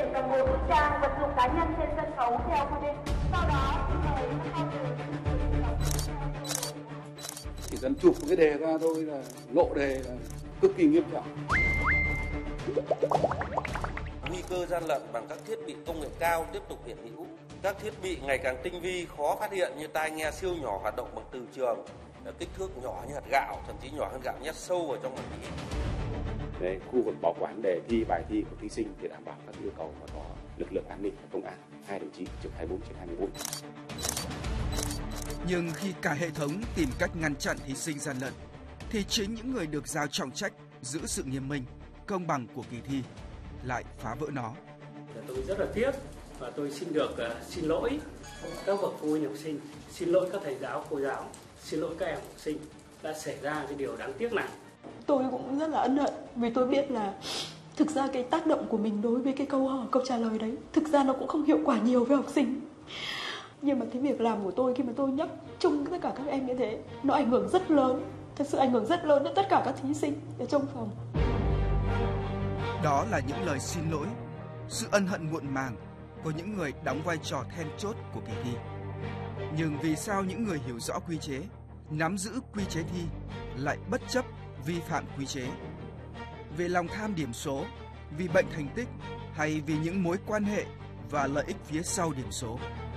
kiện đồng hồ vũ trang, vật dụng cá nhân trên sân khấu theo quy định. Sau đó mời các con chỉ cần chụp cái đề ra thôi là lộ đề là cực kỳ nghiêm trọng. Nguy cơ gian lận bằng các thiết bị công nghệ cao tiếp tục hiện hữu. Các thiết bị ngày càng tinh vi, khó phát hiện như tai nghe siêu nhỏ hoạt động bằng từ trường, kích thước nhỏ như hạt gạo, thậm chí nhỏ hơn gạo nhét sâu vào trong màng nhĩ. Đấy, khu vực bảo quản đề thi, bài thi của thí sinh để đảm bảo các yêu cầu và có lực lượng an ninh và công an, 2 đồng chí trực 24/24. Nhưng khi cả hệ thống tìm cách ngăn chặn thí sinh gian lận, thì chính những người được giao trọng trách giữ sự nghiêm minh, công bằng của kỳ thi lại phá vỡ nó. Tôi rất là tiếc và tôi xin được xin lỗi các bậc phụ huynh học sinh, xin lỗi các thầy giáo, cô giáo, xin lỗi các em học sinh đã xảy ra cái điều đáng tiếc này. Tôi cũng rất là ân hận vì tôi biết là thực ra cái tác động của mình đối với cái câu trả lời đấy thực ra nó cũng không hiệu quả nhiều với học sinh. Nhưng mà cái việc làm của tôi khi mà tôi nhắc chung tất cả các em như thế, nó ảnh hưởng rất lớn, thật sự ảnh hưởng rất lớn đến tất cả các thí sinh ở trong phòng. Đó là những lời xin lỗi, sự ân hận muộn màng của những người đóng vai trò then chốt của kỳ thi. Nhưng vì sao những người hiểu rõ quy chế, nắm giữ quy chế thi lại bất chấp vi phạm quy chế? Vì lòng tham điểm số, vì bệnh thành tích hay vì những mối quan hệ và lợi ích phía sau điểm số?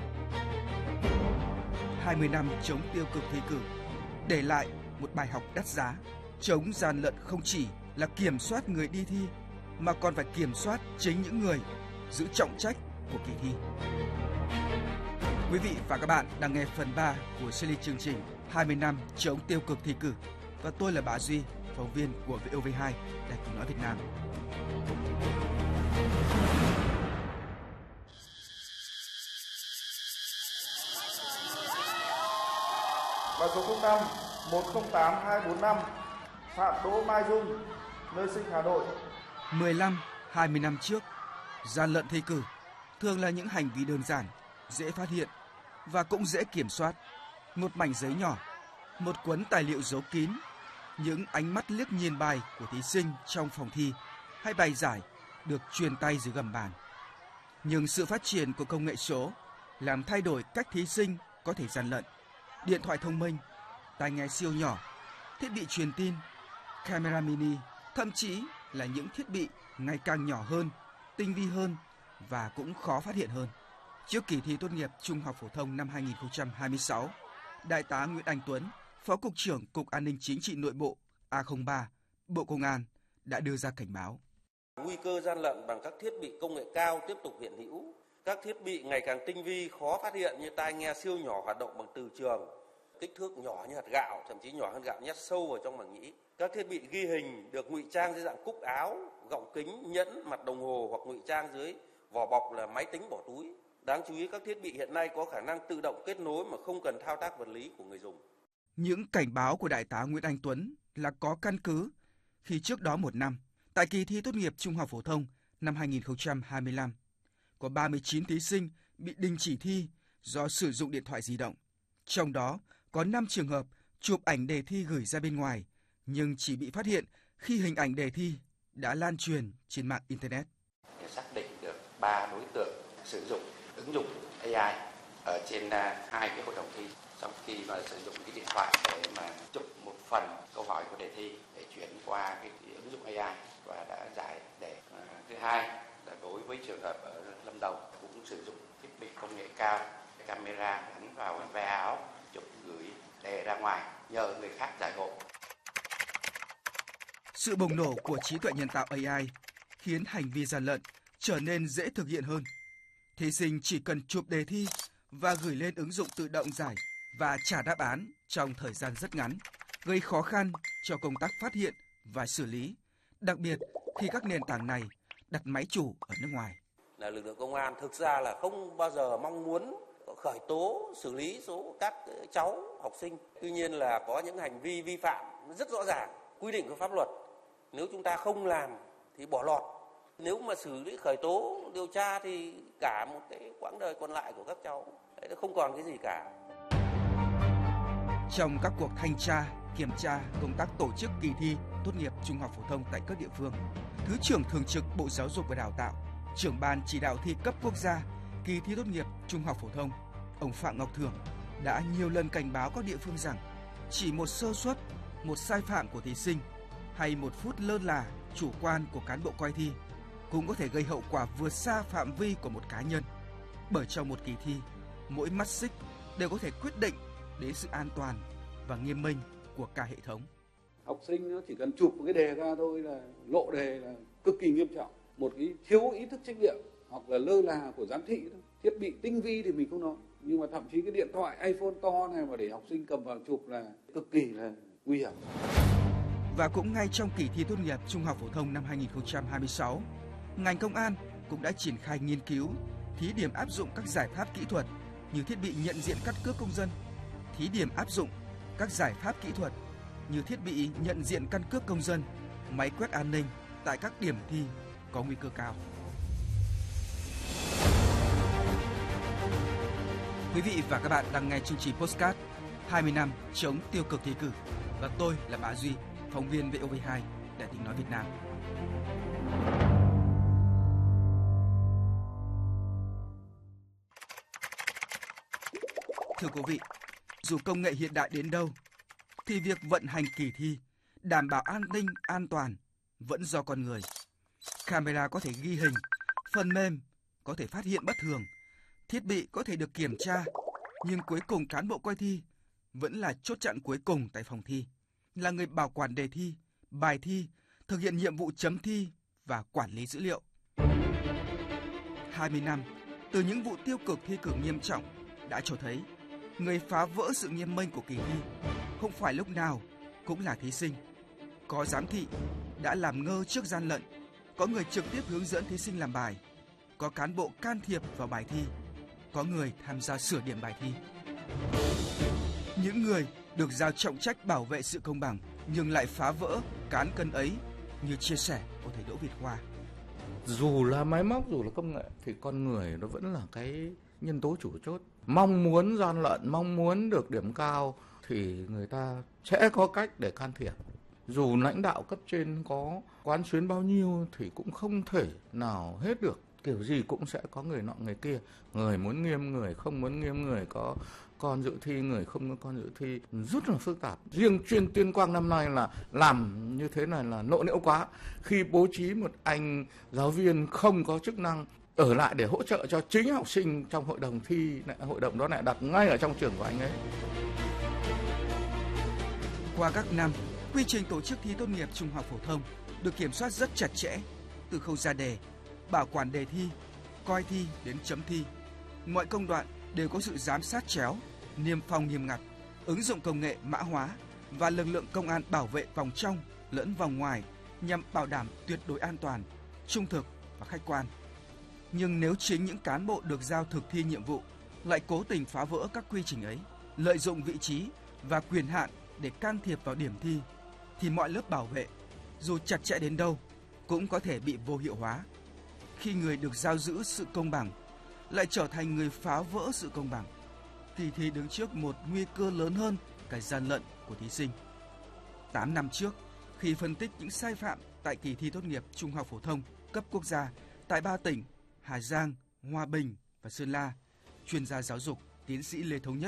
20 năm chống tiêu cực thi cử để lại một bài học đắt giá. Chống gian lận không chỉ là kiểm soát người đi thi mà còn phải kiểm soát chính những người giữ trọng trách của kỳ thi. Quý vị và các bạn đang nghe phần 3 của series chương trình 20 năm chống tiêu cực thi cử và tôi là Bá Duy, phóng viên của VOV2, Đài Tiếng nói Việt Nam. Và số 05 108 245 Phạm Đỗ Mai Dung, nơi sinh Hà Nội. 15-20 năm trước, gian lận thi cử thường là những hành vi đơn giản, dễ phát hiện và cũng dễ kiểm soát. Một mảnh giấy nhỏ, một cuốn tài liệu giấu kín, những ánh mắt liếc nhìn bài của thí sinh trong phòng thi hay bài giải được truyền tay dưới gầm bàn. Nhưng sự phát triển của công nghệ số làm thay đổi cách thí sinh có thể gian lận. Điện thoại thông minh, tai nghe siêu nhỏ, thiết bị truyền tin, camera mini, thậm chí là những thiết bị ngày càng nhỏ hơn, tinh vi hơn và cũng khó phát hiện hơn. Trước kỳ thi tốt nghiệp trung học phổ thông năm 2026, Đại tá Nguyễn Anh Tuấn, Phó Cục trưởng Cục An ninh Chính trị Nội bộ A03, Bộ Công an đã đưa ra cảnh báo. Nguy cơ gian lận bằng các thiết bị công nghệ cao tiếp tục hiện hữu. Các thiết bị ngày càng tinh vi, khó phát hiện như tai nghe siêu nhỏ hoạt động bằng từ trường, kích thước nhỏ như hạt gạo, thậm chí nhỏ hơn gạo nhét sâu vào trong màng nhĩ. Các thiết bị ghi hình được ngụy trang dưới dạng cúc áo, gọng kính, nhẫn, mặt đồng hồ hoặc ngụy trang dưới vỏ bọc là máy tính bỏ túi. Đáng chú ý các thiết bị hiện nay có khả năng tự động kết nối mà không cần thao tác vật lý của người dùng. Những cảnh báo của Đại tá Nguyễn Anh Tuấn là có căn cứ khi trước đó một năm, tại kỳ thi tốt nghiệp trung học phổ thông năm 2025, có 39 thí sinh bị đình chỉ thi do sử dụng điện thoại di động. Trong đó có 5 trường hợp chụp ảnh đề thi gửi ra bên ngoài, nhưng chỉ bị phát hiện khi hình ảnh đề thi đã lan truyền trên mạng Internet. Để xác định được 3 đối tượng sử dụng ứng dụng AI ở trên 2 cái hội đồng thi, trong khi mà sử dụng cái điện thoại để mà chụp một phần câu hỏi của đề thi để chuyển qua cái ứng dụng AI và đã giải đề. Thứ hai là đối với trường hợp ở Lâm Đồng cũng sử dụng thiết bị công nghệ cao, camera gắn vào ve áo, chụp gửi đề ra ngoài nhờ người khác giải hộ. Sự bùng nổ của trí tuệ nhân tạo AI khiến hành vi gian lận trở nên dễ thực hiện hơn. Thí sinh chỉ cần chụp đề thi và gửi lên ứng dụng tự động giải và trả đáp án trong thời gian rất ngắn, gây khó khăn cho công tác phát hiện và xử lý, đặc biệt khi các nền tảng này đặt máy chủ ở nước ngoài. Là lực lượng công an thực ra là không bao giờ mong muốn khởi tố xử lý số các cháu học sinh. Tuy nhiên là có những hành vi vi phạm rất rõ ràng, quy định của pháp luật. Nếu chúng ta không làm thì bỏ lọt. Nếu mà xử lý khởi tố điều tra thì cả một cái quãng đời còn lại của các cháu đấy, nó không còn cái gì cả. Trong các cuộc thanh tra, kiểm tra công tác tổ chức kỳ thi tốt nghiệp trung học phổ thông tại các địa phương, Thứ trưởng Thường trực Bộ Giáo dục và Đào tạo trưởng ban chỉ đạo thi cấp quốc gia kỳ thi tốt nghiệp trung học phổ thông, ông Phạm Ngọc Thưởng đã nhiều lần cảnh báo các địa phương rằng chỉ một sơ suất, một sai phạm của thí sinh hay một phút lơ là, chủ quan của cán bộ coi thi cũng có thể gây hậu quả vượt xa phạm vi của một cá nhân. Bởi trong một kỳ thi, mỗi mắt xích đều có thể quyết định đến sự an toàn và nghiêm minh của cả hệ thống. Học sinh nó chỉ cần chụp một cái đề ra thôi là lộ đề là cực kỳ nghiêm trọng. Một cái thiếu ý thức trách nhiệm hoặc là lơ là của giám thị, thiết bị tinh vi thì mình không nói, nhưng mà thậm chí cái điện thoại iPhone to này mà để học sinh cầm vào chụp là cực kỳ là nguy hiểm. Và cũng ngay trong kỳ thi tốt nghiệp trung học phổ thông năm 2026, ngành công an cũng đã triển khai nghiên cứu, thí điểm áp dụng các giải pháp kỹ thuật như thiết bị nhận diện căn cước công dân, thí điểm áp dụng các giải pháp kỹ thuật như thiết bị nhận diện căn cước công dân, máy quét an ninh tại các điểm thi có nguy cơ cao. Quý vị và các bạn đang nghe chương trình Podcast 20 năm chống tiêu cực thi cử và tôi là Bá Duy, phóng viên VOV2 Đài Tiếng nói Việt Nam. Thưa quý vị, dù công nghệ hiện đại đến đâu thì việc vận hành kỳ thi đảm bảo an ninh, an toàn vẫn do con người. Camera có thể ghi hình, phần mềm có thể phát hiện bất thường, thiết bị có thể được kiểm tra, nhưng cuối cùng cán bộ coi thi vẫn là chốt chặn cuối cùng tại phòng thi, là người bảo quản đề thi, bài thi, thực hiện nhiệm vụ chấm thi và quản lý dữ liệu. 20 năm từ những vụ tiêu cực thi cử nghiêm trọng đã cho thấy người phá vỡ sự nghiêm minh của kỳ thi không phải lúc nào cũng là thí sinh. Có giám thị đã làm ngơ trước gian lận, có người trực tiếp hướng dẫn thí sinh làm bài, có cán bộ can thiệp vào bài thi, có người tham gia sửa điểm bài thi. Những người được giao trọng trách bảo vệ sự công bằng nhưng lại phá vỡ cán cân ấy, như chia sẻ của thầy Đỗ Việt Khoa. Dù là máy móc, dù là công nghệ thì con người nó vẫn là cái nhân tố chủ chốt. Mong muốn gian lận, mong muốn được điểm cao thì người ta sẽ có cách để can thiệp. Dù lãnh đạo cấp trên có quán xuyến bao nhiêu thì cũng không thể nào hết được. Kiểu gì cũng sẽ có người nọ người kia. Người muốn nghiêm, người không muốn nghiêm, người có con dự thi, người không có con dự thi. Rất là phức tạp. Riêng chuyên Tuyên Quang năm nay là làm như thế này là lộ liễu quá. Khi bố trí một anh giáo viên không có chức năng ở lại để hỗ trợ cho chính học sinh trong hội đồng thi, hội đồng đó lại đặt ngay ở trong trường của anh ấy. Qua các năm, quy trình tổ chức thi tốt nghiệp trung học phổ thông được kiểm soát rất chặt chẽ, từ khâu ra đề, bảo quản đề thi, coi thi đến chấm thi. Mọi công đoạn đều có sự giám sát chéo, niêm phong nghiêm ngặt, ứng dụng công nghệ mã hóa và lực lượng công an bảo vệ vòng trong lẫn vòng ngoài nhằm bảo đảm tuyệt đối an toàn, trung thực và khách quan. Nhưng nếu chính những cán bộ được giao thực thi nhiệm vụ lại cố tình phá vỡ các quy trình ấy, lợi dụng vị trí và quyền hạn để can thiệp vào điểm thi, thì mọi lớp bảo vệ, dù chặt chẽ đến đâu, cũng có thể bị vô hiệu hóa. Khi người được giao giữ sự công bằng lại trở thành người phá vỡ sự công bằng, kỳ thi đứng trước một nguy cơ lớn hơn cả gian lận của thí sinh. 8 năm trước, khi phân tích những sai phạm tại kỳ thi tốt nghiệp trung học phổ thông cấp quốc gia tại 3 tỉnh Hà Giang, Hòa Bình và Sơn La, chuyên gia giáo dục tiến sĩ Lê Thống Nhất